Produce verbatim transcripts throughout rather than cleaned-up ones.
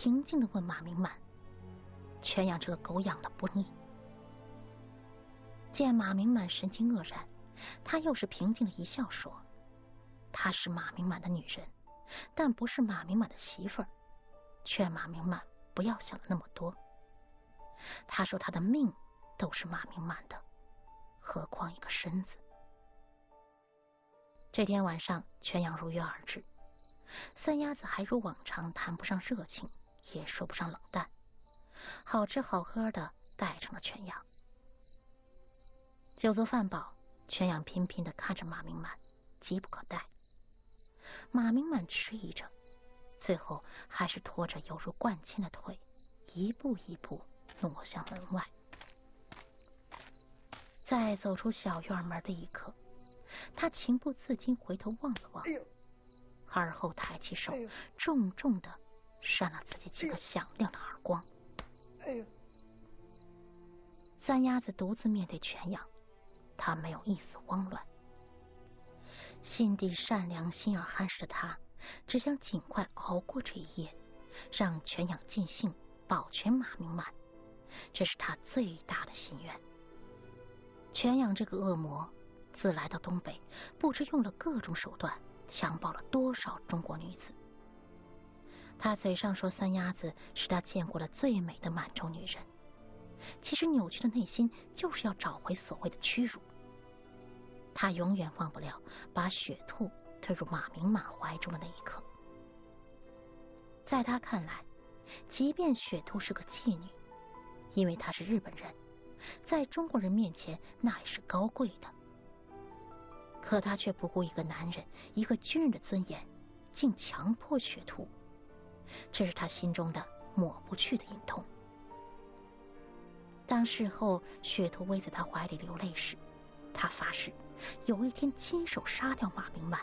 平静地问马明满：“全养这个狗养的不腻？”见马明满神情愕然，他又是平静的一笑说：“她是马明满的女人，但不是马明满的媳妇儿，劝马明满不要想了那么多。他说他的命都是马明满的，何况一个身子。”这天晚上，全养如约而至。三鸭子还如往常谈不上热情，也说不上冷淡，好吃好喝的带上了全养。酒足饭饱，全养频频地看着马明满，急不可待。马明满迟疑着，最后还是拖着犹如灌铅的腿，一步一步挪向门外。在走出小院门的一刻，他情不自禁回头望了望，而后抬起手，重重地扇了自己几个响亮的耳光。三鸭子独自面对全养，他没有一丝慌乱。心地善良、心儿憨实的他，只想尽快熬过这一夜，让全养尽兴，保全马明满，这是他最大的心愿。全养这个恶魔，自来到东北，不知用了各种手段，强暴了多少中国女子。他嘴上说三鸭子是他见过的最美的满洲女人，其实扭曲的内心就是要找回所谓的屈辱。他永远忘不了把雪兔推入马明满怀中的那一刻。在他看来，即便雪兔是个妓女，因为她是日本人，在中国人面前那也是高贵的。可他却不顾一个男人、一个军人的尊严，竟强迫雪兔，这是他心中的抹不去的隐痛。当事后雪兔偎在他怀里流泪时，他发誓有一天亲手杀掉马明满。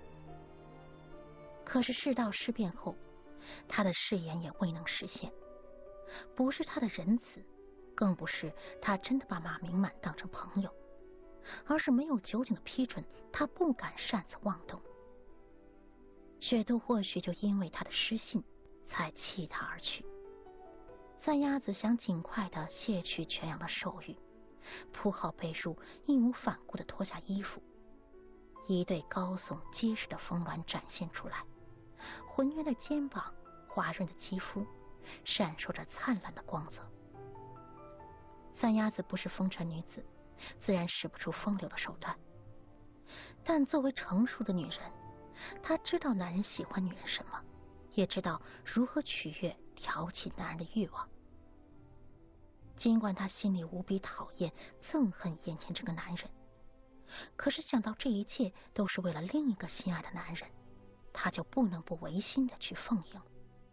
可是事到事变后，他的誓言也未能实现，不是他的仁慈，更不是他真的把马明满当成朋友，而是没有酒井的批准，他不敢擅自妄动。雪兔或许就因为他的失信，才弃他而去。三鸭子想尽快的卸去全养的手谕，铺好被褥，义无反顾的脱下衣服，一对高耸结实的丰卵展现出来，浑圆的肩膀，滑润的肌肤，闪烁着灿烂的光泽。三鸭子不是风尘女子，自然使不出风流的手段，但作为成熟的女人，她知道男人喜欢女人什么，也知道如何取悦挑起男人的欲望。尽管她心里无比讨厌憎恨眼前这个男人，可是想到这一切都是为了另一个心爱的男人，她就不能不违心的去奉迎。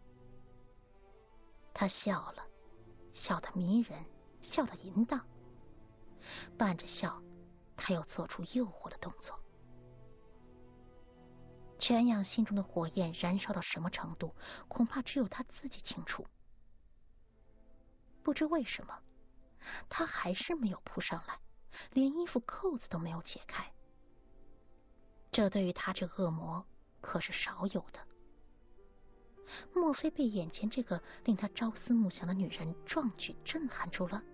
她笑了，笑得迷人，笑得淫荡，伴着笑，他又做出诱惑的动作。全养心中的火焰燃烧到什么程度，恐怕只有他自己清楚。不知为什么，他还是没有扑上来，连衣服扣子都没有解开。这对于他这恶魔可是少有的。莫非被眼前这个令他朝思暮想的女人壮举震撼住了？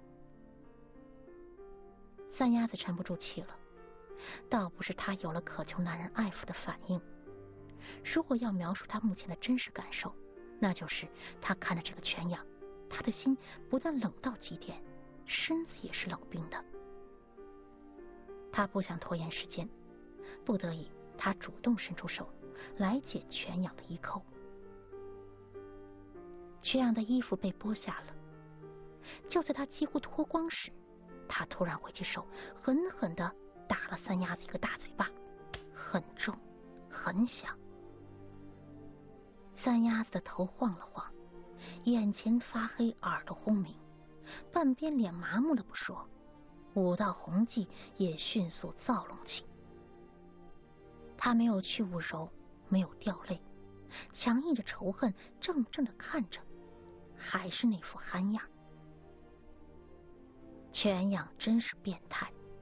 三鸭子沉不住气了，倒不是他有了渴求男人爱抚的反应，如果要描述他目前的真实感受，那就是他看着这个全养，他的心不但冷到极点，身子也是冷冰的。他不想拖延时间，不得已他主动伸出手来解全养的衣扣。全养的衣服被剥下了，就在他几乎脱光时，他突然挥起手，狠狠地打了三鸭子一个大嘴巴，很重很响。三鸭子的头晃了晃，眼前发黑，耳朵轰鸣，半边脸麻木了不说，五道红髻也迅速躁拢起。他没有去捂揉，没有掉泪，强硬着仇恨，怔怔地看着，还是那副憨样。全养真是变态，